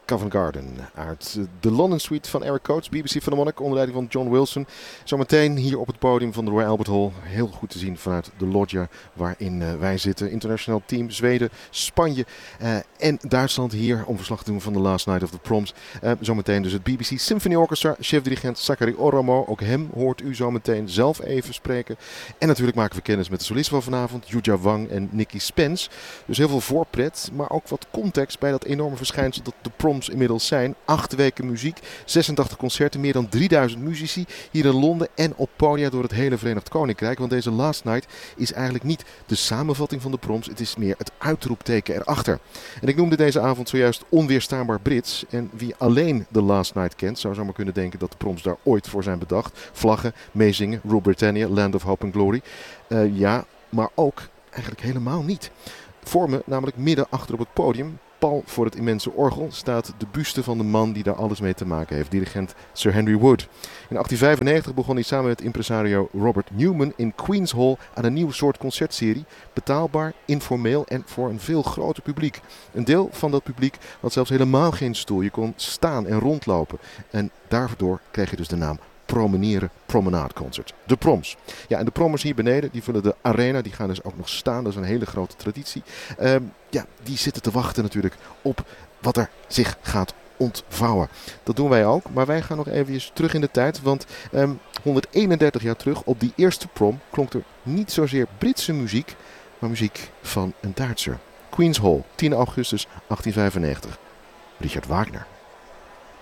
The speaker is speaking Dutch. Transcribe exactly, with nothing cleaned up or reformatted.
Covent Garden uit de London Suite van Eric Coates, B B C Philharmonic onder leiding van John Wilson. Zometeen hier op het podium van de Royal Albert Hall. Heel goed te zien vanuit de loggia waarin uh, wij zitten. Internationaal team Zweden, Spanje uh, en Duitsland hier om verslag te doen van de Last Night of the Proms. Uh, zometeen dus het B B C Symphony Orchestra, chef-dirigent Sakari Oramo. Ook hem hoort u zometeen zelf even spreken. En natuurlijk maken we kennis met de solisten van vanavond, Yuja Wang en Nicky Spence. Dus heel veel voorpret, maar ook wat context bij dat enorme verschijnsel dat de Proms inmiddels zijn. Acht weken muziek, zesentachtig concerten, meer dan drieduizend muzici hier in Londen en op podia door het hele Verenigd Koninkrijk. Want deze Last Night is eigenlijk niet de samenvatting van de Proms, het is meer het uitroepteken erachter. En ik noemde deze avond zojuist onweerstaanbaar Brits. En wie alleen de Last Night kent, zou zomaar kunnen denken dat de Proms daar ooit voor zijn bedacht. Vlaggen, meezingen, Rule Britannia, Land of Hope and Glory. Uh, ja, maar ook eigenlijk helemaal niet. Voor me, namelijk midden achter op het podium, pal voor het immense orgel, staat de buste van de man die daar alles mee te maken heeft, dirigent Sir Henry Wood. In achttien vijfennegentig begon hij samen met impresario Robert Newman in Queen's Hall aan een nieuw soort concertserie. Betaalbaar, informeel en voor een veel groter publiek. Een deel van dat publiek had zelfs helemaal geen stoel. Je kon staan en rondlopen. En daardoor kreeg je dus de naam Promeneren Promenade Concert. De Proms. Ja, en de prommers hier beneden, die vullen de arena. Die gaan dus ook nog staan. Dat is een hele grote traditie. Uh, ja, die zitten te wachten natuurlijk op wat er zich gaat ontvouwen. Dat doen wij ook. Maar wij gaan nog even terug in de tijd. Want um, honderdeenendertig jaar terug, op die eerste prom, klonk er niet zozeer Britse muziek, maar muziek van een Duitser. Queen's Hall, tien augustus achttien vijfennegentig. Richard Wagner.